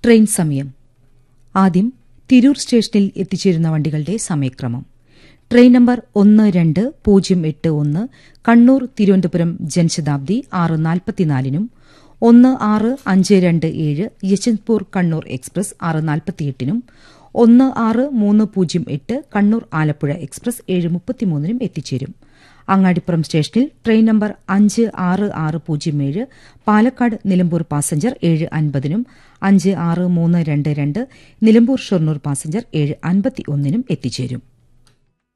Train സമയം. ആദ്യം തിരൂർ സ്റ്റേഷനിൽ എത്തിച്ചേരുന്ന വണ്ടികളുടെ സമയക്രമം. Train number 12081 Kannur Thiruvananthapuram Jan Shatabdi 6:44-നും 16527 Yesvantpur Kannur express 6:48-നും 16308 Kannur Alappuzha express 7:33-നും എത്തിച്ചേരും. അങ്ങാടിപ്പുറം സ്റ്റേഷനിൽ train number 56607 Palakkad Nilambur passenger 7:50-നും 56322 Nilambur Shoranur passenger 7:51-നും എത്തിച്ചേരും.